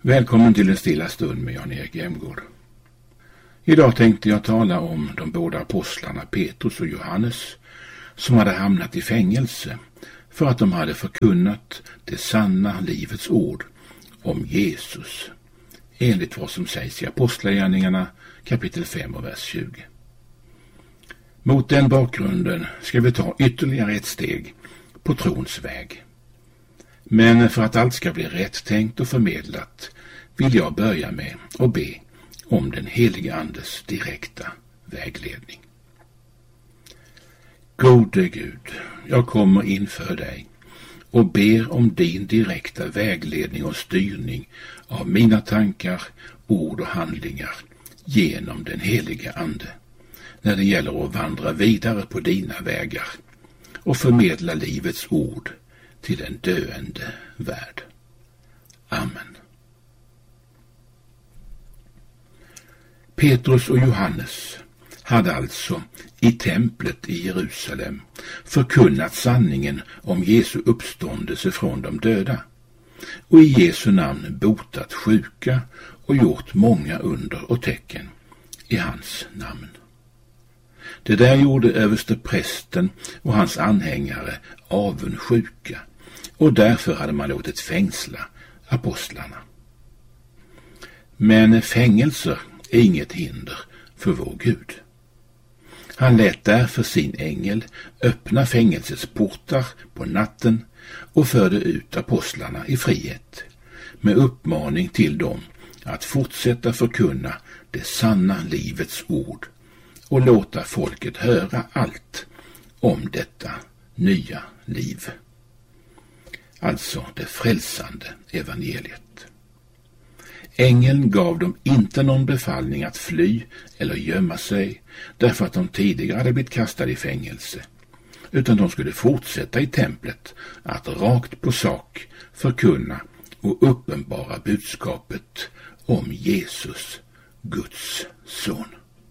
Välkommen till en stilla stund med Jan-Erik Jämgård. Idag tänkte jag tala om de båda apostlarna Petrus och Johannes som hade hamnat i fängelse för att de hade förkunnat det sanna livets ord om Jesus, enligt vad som sägs i Apostlagärningarna kapitel 5 och vers 20. Mot den bakgrunden ska vi ta ytterligare ett steg på trons väg. Men för att allt ska bli rätt tänkt och förmedlat vill jag börja med att be om den helige Andes direkta vägledning. Gode Gud, jag kommer inför dig och ber om din direkta vägledning och styrning av mina tankar, ord och handlingar genom den helige Ande när det gäller att vandra vidare på dina vägar och förmedla livets ord till en döende värld. Amen. Petrus och Johannes hade alltså i templet i Jerusalem förkunnat sanningen om Jesu uppståndelse från de döda och i Jesu namn botat sjuka och gjort många under och tecken i hans namn. Det där gjorde översteprästen och hans anhängare avundsjuka och därför hade man låtit fängsla apostlarna. Men fängelser är inget hinder för vår Gud. Han lät därför sin ängel öppna fängelsets portar på natten och förde ut apostlarna i frihet med uppmaning till dem att fortsätta förkunna det sanna livets ord och låta folket höra allt om detta nya liv. Alltså det frälsande evangeliet. Ängeln gav dem inte någon befallning att fly eller gömma sig därför att de tidigare hade blivit kastade i fängelse, utan de skulle fortsätta i templet att rakt på sak förkunna och uppenbara budskapet om Jesus, Guds son.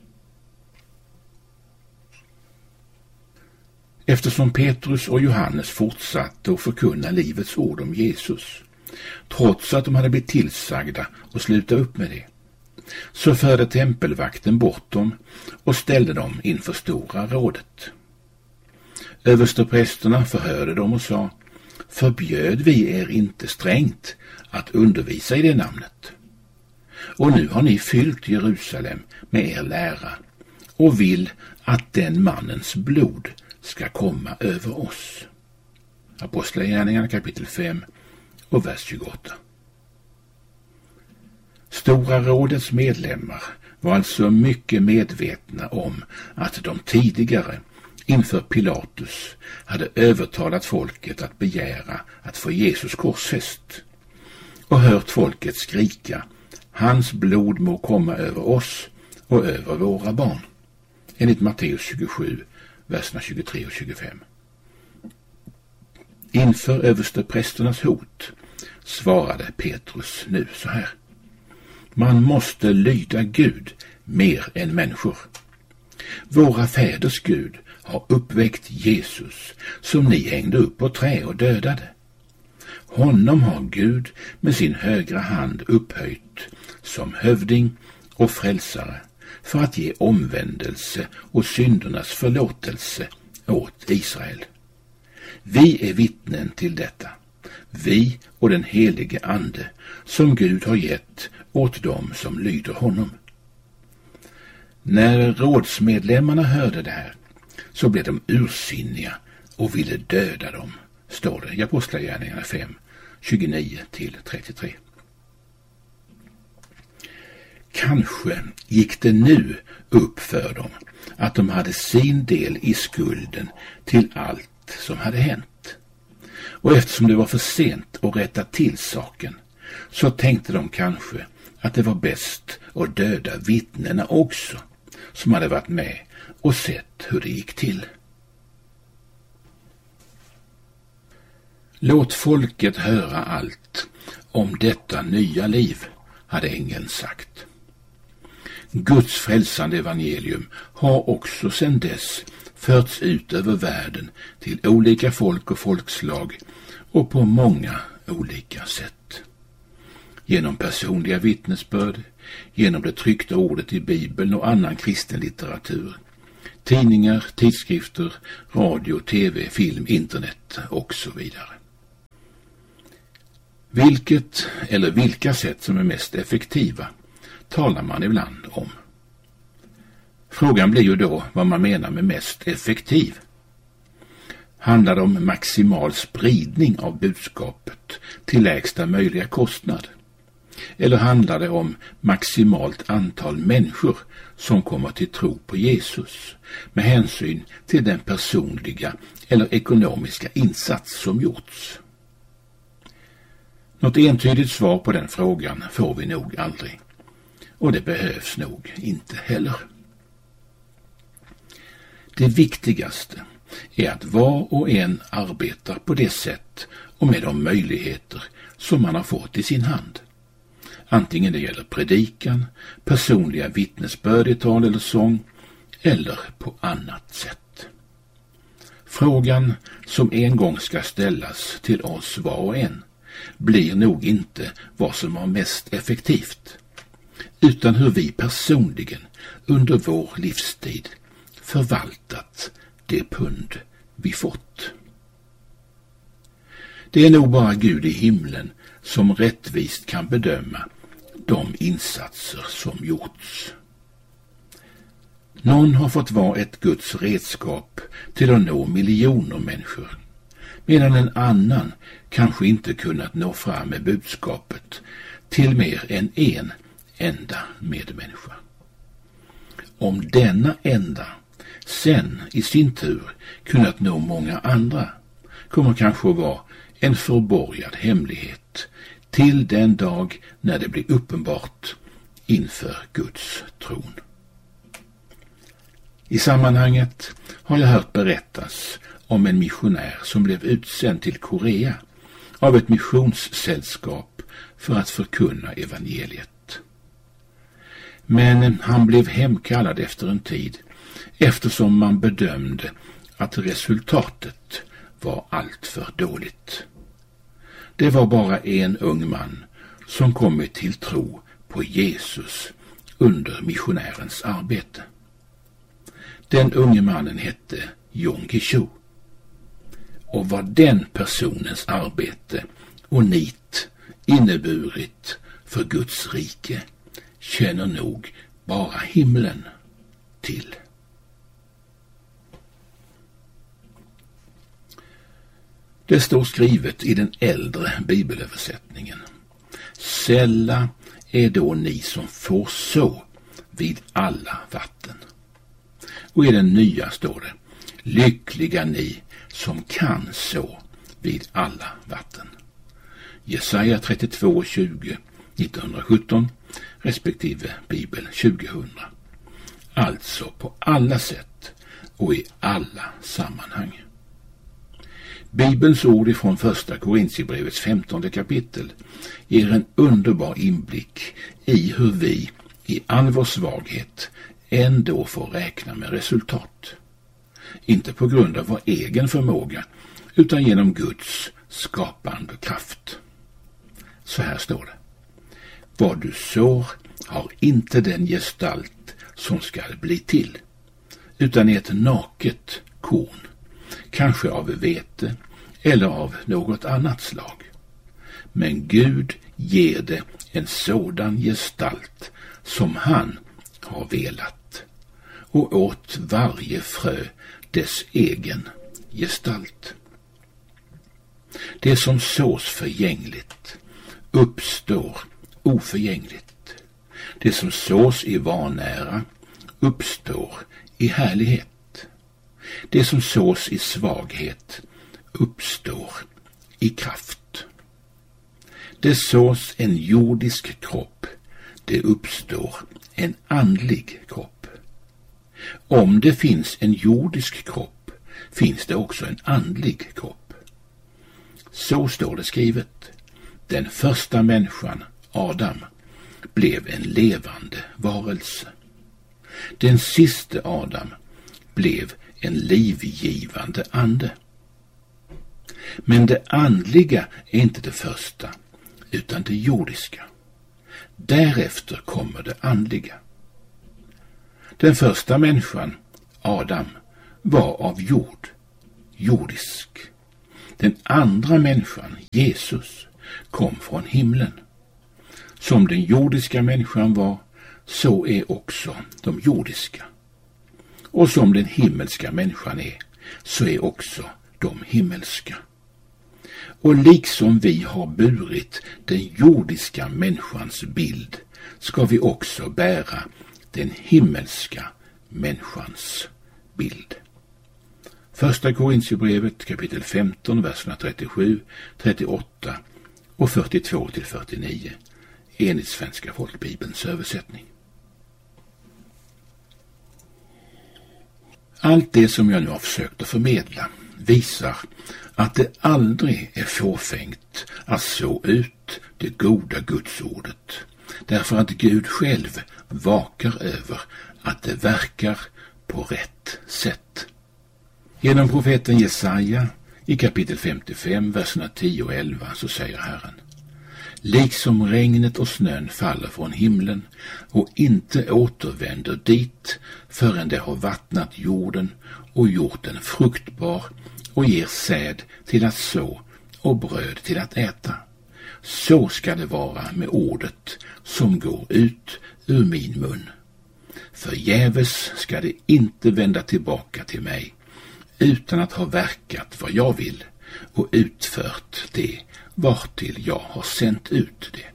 Eftersom Petrus och Johannes fortsatte att förkunna livets ord om Jesus, trots att de hade blivit tillsagda att sluta upp med det, så förde tempelvakten bort dem och ställde dem inför Stora rådet. Översteprästerna förhörde dem och sa: förbjöd vi er inte strängt att undervisa i det namnet? Och nu har ni fyllt Jerusalem med er lära och vill att den mannens blod ska komma över oss. Apostlagärningarna kapitel 5 och vers 28. Stora rådets medlemmar var alltså mycket medvetna om att de tidigare inför Pilatus hade övertalat folket att begära att få Jesus korsfäst och hört folket skrika: hans blod må komma över oss och över våra barn, enligt Matteus 27 verserna 23 och 25. Inför översteprästernas hot svarade Petrus nu så här: man måste lyda Gud mer än människor. Våra fäders Gud har uppväckt Jesus som ni hängde upp på trä och dödade. Honom har Gud med sin högra hand upphöjt som hövding och frälsare för att ge omvändelse och syndernas förlåtelse åt Israel. Vi är vittnen till detta, vi och den helige Ande som Gud har gett åt dem som lyder honom. När rådsmedlemmarna hörde det här så blev de ursinniga och ville döda dem, står det i Apostlagärningarna 5, 29-33. Kanske gick det nu upp för dem att de hade sin del i skulden till allt som hade hänt. Och eftersom det var för sent att rätta till saken så tänkte de kanske att det var bäst att döda vittnena också som hade varit med och sett hur det gick till. Låt folket höra allt om detta nya liv, hade ängeln sagt. Guds frälsande evangelium har också sedan dess förts ut över världen till olika folk och folkslag och på många olika sätt. genom personliga vittnesbörd, genom det tryckta ordet i Bibeln och annan kristen litteratur, tidningar, tidskrifter, radio, tv, film, internet och så vidare. Vilket eller vilka sätt som är mest effektiva talar man ibland om. Frågan blir ju då vad man menar med mest effektiv. Handlar det om maximal spridning av budskapet till lägsta möjliga kostnad? Eller handlar det om maximalt antal människor som kommer till tro på Jesus med hänsyn till den personliga eller ekonomiska insats som gjorts? Något entydigt svar på den frågan får vi nog aldrig. Och det behövs nog inte heller. Det viktigaste är att var och en arbetar på det sätt och med de möjligheter som man har fått i sin hand. Antingen det gäller predikan, personliga vittnesbörd i tal eller sång eller på annat sätt. Frågan som en gång ska ställas till oss var och en blir nog inte vad som var mest effektivt, utan hur vi personligen under vår livstid förvaltat det pund vi fått. Det är nog bara Gud i himlen som rättvist kan bedöma de insatser som gjorts. Någon har fått vara ett Guds redskap till att nå miljoner människor, medan en annan kanske inte kunnat nå fram med budskapet till mer än en enda medmänniska. Om denna enda sen i sin tur kunnat nå många andra kommer kanske att vara en förborgad hemlighet till den dag när det blir uppenbart inför Guds tron. I sammanhanget har jag hört berättas om en missionär som blev utsänd till Korea av ett missionssällskap för att förkunna evangeliet. Men han blev hemkallad efter en tid eftersom man bedömde att resultatet var alltför dåligt. Det var bara en ung man som kommit till tro på Jesus under missionärens arbete. Den unge mannen hette Yong Gi-Cho. Och vad den personens arbete och nit inneburit för Guds rike känner nog bara himlen till. Det står skrivet i den äldre bibelöversättningen: Sälla är då ni som får så vid alla vatten. Och i den nya står det: Lyckliga ni som kan så vid alla vatten. Jesaja 32:20, 1917 respektive Bibel 2000. Alltså på alla sätt och i alla sammanhang. Bibelns ord ifrån första Korintierbrevets 15 kapitel ger en underbar inblick i hur vi i all vår svaghet ändå får räkna med resultat. Inte på grund av vår egen förmåga utan genom Guds skapande kraft. Så här står det: Vad du sår har inte den gestalt som ska bli till, utan är ett naket korn, kanske av vete eller av något annat slag. Men Gud ger det en sådan gestalt som han har velat, och åt varje frö dess egen gestalt. Det som sås förgängligt uppstår oförgängligt. Det som sås i vanära uppstår i härlighet. Det som sås i svaghet uppstår i kraft. Det sås en jordisk kropp, det uppstår en andlig kropp. Om det finns en jordisk kropp finns det också en andlig kropp. Så står det skrivet: Den första människan, Adam, blev en levande varelse. Den siste Adam blev en livgivande ande. Men det andliga är inte det första, utan det jordiska. Därefter kommer det andliga. Den första människan, Adam, var av jord, jordisk. Den andra människan, Jesus, kom från himlen. Som den jordiska människan var, så är också de jordiska. Och som den himmelska människan är, så är också de himmelska. Och liksom vi har burit den jordiska människans bild, ska vi också bära den himmelska människans bild. Första Korinthierbrevet kapitel 15, verserna 37, 38 och 42-49 enligt Svenska folkbibelns översättning. Allt det som jag nu har försökt att förmedla visar att det aldrig är fåfängt att så ut det goda Gudsordet, därför att Gud själv vakar över att det verkar på rätt sätt. Genom profeten Jesaja i kapitel 55, verserna 10 och 11 så säger Herren: liksom regnet och snön faller från himlen och inte återvänder dit förrän det har vattnat jorden och gjort den fruktbar och ger säd till att så och bröd till att äta. Så ska det vara med ordet som går ut ur min mun. Förgäves ska det inte vända tillbaka till mig, utan att ha verkat vad jag vill och utfört det vartill jag har sänt ut det.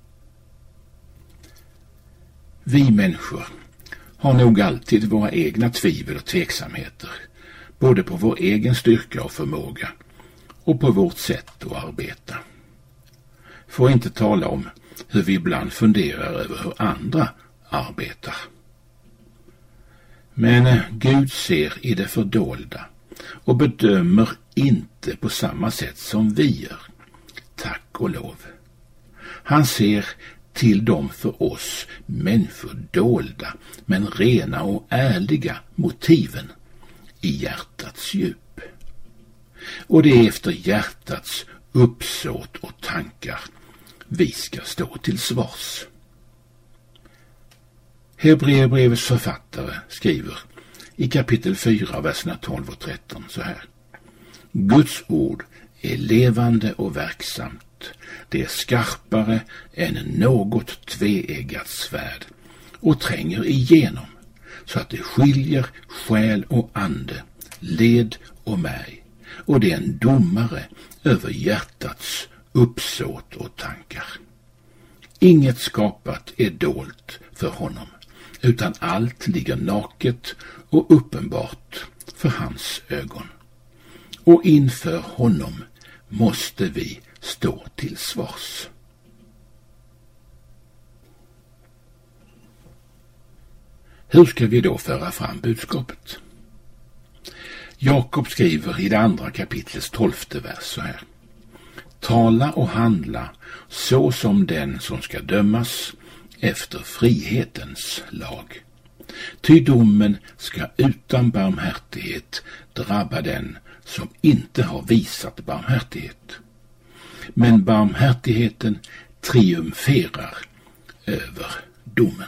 Vi människor har nog alltid våra egna tvivel och tveksamheter, både på vår egen styrka och förmåga och på vårt sätt att arbeta. Får inte tala om hur vi ibland funderar över hur andra arbetar. Men Gud ser i det fördolda och bedömer inte på samma sätt som vi gör. Tack och lov. Han ser till de för oss människor dolda men rena och ärliga motiven i hjärtats djup. Och det är efter hjärtats uppsåt och tankar vi ska stå till svars. Hebreerbrevets författare skriver i kapitel 4, verserna 12 och 13 så här: Guds ord är levande och verksamt. Det är skarpare än något tveeggat svärd och tränger igenom så att det skiljer själ och ande, led och märg, och det är en domare över hjärtats uppsåt och tankar. Inget skapat är dolt för honom, utan allt ligger naket och uppenbart för hans ögon. Och inför honom måste vi stå till svars. Hur ska vi då föra fram budskapet? Jakob skriver i det andra kapitlets 12:e vers så här: Tala och handla så som den som ska dömas efter frihetens lag. Ty domen ska utan barmhärtighet drabba den som inte har visat barmhärtighet. Men barmhärtigheten triumferar över domen.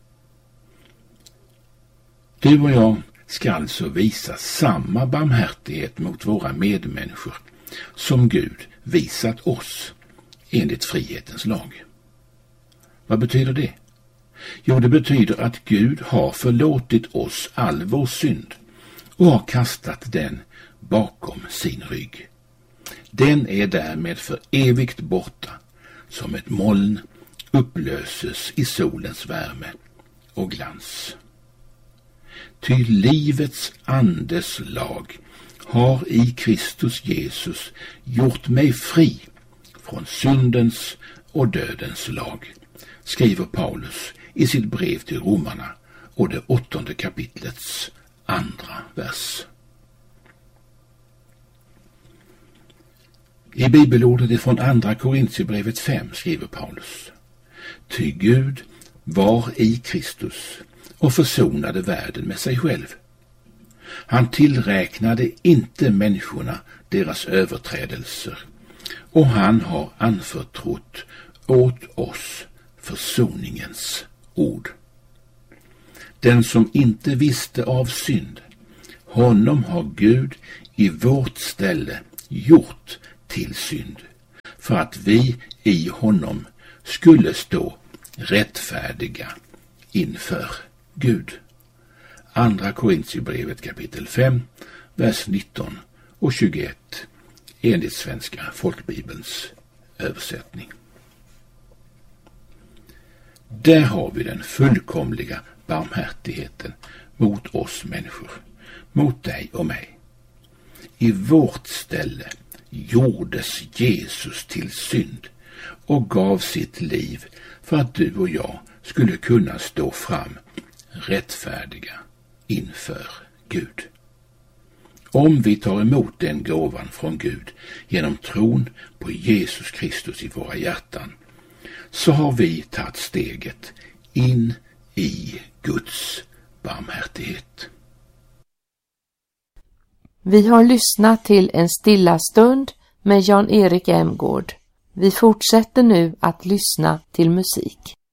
Du och jag ska alltså visa samma barmhärtighet mot våra medmänniskor som Gud visat oss enligt frihetens lag. Vad betyder det? Jo, det betyder att Gud har förlåtit oss all vår synd och har kastat den bakom sin rygg. Den är därmed för evigt borta, som ett moln upplöses i solens värme och glans. Ty livets andes lag har i Kristus Jesus gjort mig fri från syndens och dödens lag, skriver Paulus i sitt brev till romarna och det 8:e kapitlets 2:a vers. I bibelordet från andra Korinthierbrevet 5 skriver Paulus: Ty Gud var i Kristus och försonade världen med sig själv. Han tillräknade inte människorna deras överträdelser, och han har anförtrott åt oss försoningens ord. Den som inte visste av synd, honom har Gud i vårt ställe gjort till synd, för att vi i honom skulle stå rättfärdiga inför Gud. Andra Korintierbrevet kapitel 5, vers 19 och 21 enligt Svenska folkbibelns översättning. Där har vi den fullkomliga barmhärtigheten mot oss människor, mot dig och mig. I vårt ställe gjordes Jesus till synd och gav sitt liv för att du och jag skulle kunna stå fram rättfärdiga inför Gud. Om vi tar emot den gåvan från Gud genom tron på Jesus Kristus i våra hjärtan, så har vi tagit steget in i Guds barmhärtighet. Vi har lyssnat till en stilla stund med Jan-Erik Emgård. Vi fortsätter nu att lyssna till musik.